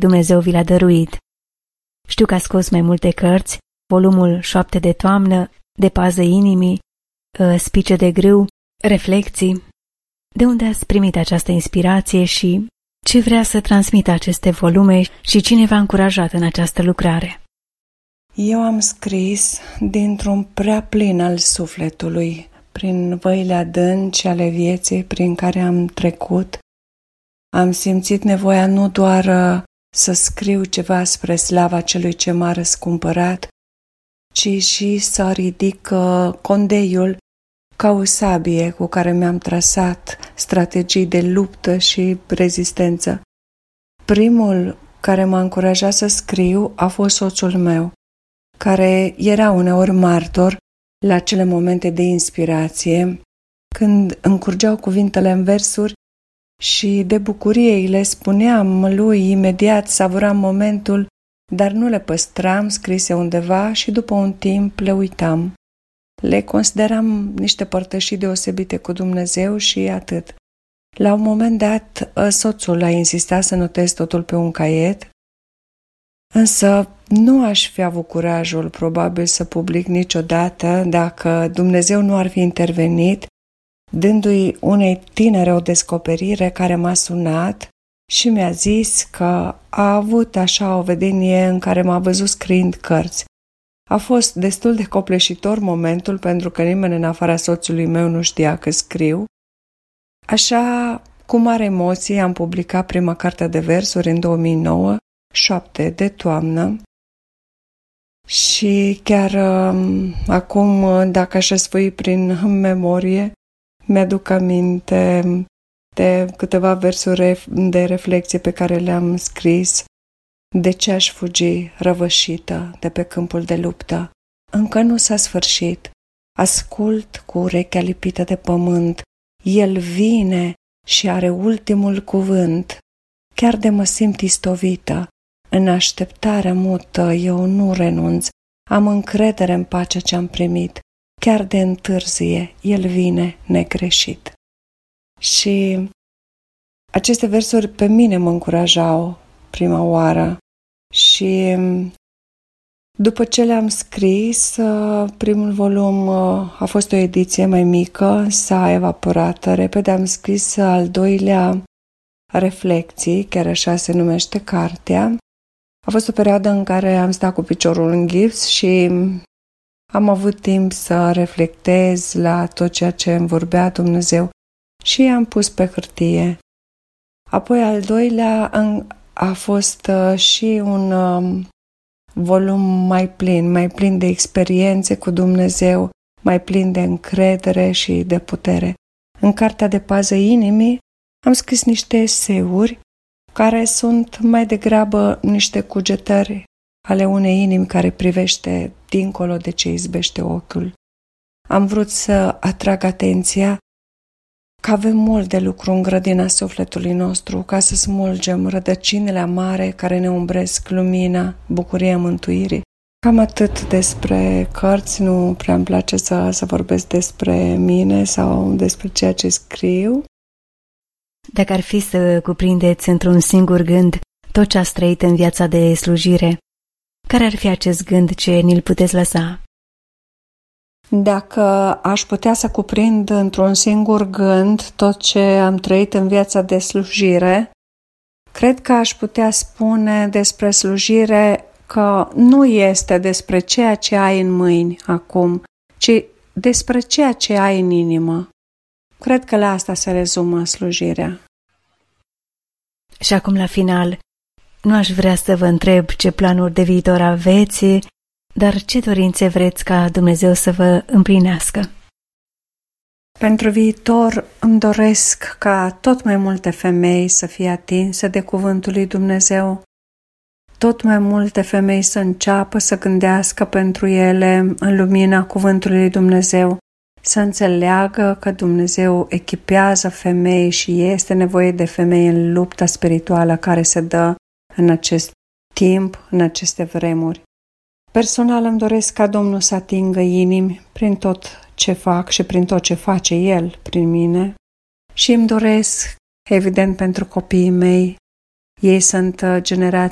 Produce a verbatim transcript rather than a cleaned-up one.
Dumnezeu vi l-a dăruit. Știu că a scos mai multe cărți, volumul Șoapte de toamnă, De pază inimii, Spice de grâu, Reflecții. De unde ați primit această inspirație și ce vrea să transmită aceste volume și cine v-a încurajat în această lucrare? Eu am scris dintr-un prea plin al sufletului, prin văile adânci ale vieții prin care am trecut. Am simțit nevoia nu doar să scriu ceva spre slava celui ce m-a răscumpărat, ci și să ridic condeiul ca o sabie cu care mi-am trasat strategii de luptă și rezistență. Primul care m-a încurajat să scriu a fost soțul meu, care era uneori martor la acele momente de inspirație, când îmi curgeau cuvintele în versuri și de bucurie îi le spuneam lui imediat, savuram momentul, dar nu le păstram scrise undeva și după un timp le uitam. Le consideram niște părtășii deosebite cu Dumnezeu și atât. La un moment dat, soțul a insistat să notez totul pe un caiet, însă nu aș fi avut curajul probabil să public niciodată dacă Dumnezeu nu ar fi intervenit, dându-i unei tinere o descoperire care m-a sunat și mi-a zis că a avut așa o vedenie în care m-a văzut scriind cărți. A fost destul de copleșitor momentul pentru că nimeni în afara soțului meu nu știa că scriu. Așa, cu mare emoție, am publicat prima carte de versuri în două mii nouă, Șoapte de toamnă. Și chiar um, acum, dacă aș răsfoi prin memorie, mi-aduc aminte de câteva versuri de reflexie pe care le-am scris. De ce aș fugi răvășită de pe câmpul de luptă? Încă nu s-a sfârșit. Ascult cu urechea lipită de pământ. El vine și are ultimul cuvânt. Chiar de mă simt istovită. În așteptarea mută eu nu renunț. Am încredere în pacea ce am primit. Chiar de întârzie, El vine negreșit. Și aceste versuri pe mine mă încurajau prima oară și după ce le-am scris, primul volum a fost o ediție mai mică, s-a evaporat repede, am scris al doilea, Reflecții, chiar așa se numește cartea. A fost o perioadă în care am stat cu piciorul în gips și am avut timp să reflectez la tot ceea ce îmi vorbea Dumnezeu și am pus pe hârtie. Apoi al doilea a fost și un volum mai plin, mai plin de experiențe cu Dumnezeu, mai plin de încredere și de putere. În cartea De pază inimii am scris niște eseuri care sunt mai degrabă niște cugetări ale unei inimi care privește dincolo de ce izbește ochiul. Am vrut să atrag atenția că avem mult de lucru în grădina sufletului nostru ca să smulgem rădăcinile amare care ne umbresc lumina, bucuria mântuirii. Cam atât despre cărți, nu prea îmi place să, să vorbesc despre mine sau despre ceea ce scriu. Dacă ar fi să cuprindeți într-un singur gând tot ce ați trăit în viața de slujire, care ar fi acest gând ce ni-l puteți lăsa? Dacă aș putea să cuprind într-un singur gând tot ce am trăit în viața de slujire, cred că aș putea spune despre slujire că nu este despre ceea ce ai în mâini acum, ci despre ceea ce ai în inimă. Cred că la asta se rezumă slujirea. Și acum, la final, nu aș vrea să vă întreb ce planuri de viitor aveți, dar ce dorințe vreți ca Dumnezeu să vă împlinească? Pentru viitor îmi doresc ca tot mai multe femei să fie atinse de cuvântul lui Dumnezeu, tot mai multe femei să înceapă să gândească pentru ele în lumina cuvântului lui Dumnezeu, să înțeleagă că Dumnezeu echipează femei și este nevoie de femei în lupta spirituală care se dă în acest timp, în aceste vremuri. Personal îmi doresc ca Domnul să atingă inimi prin tot ce fac și prin tot ce face El prin mine și îmi doresc, evident, pentru copiii mei. Ei sunt generația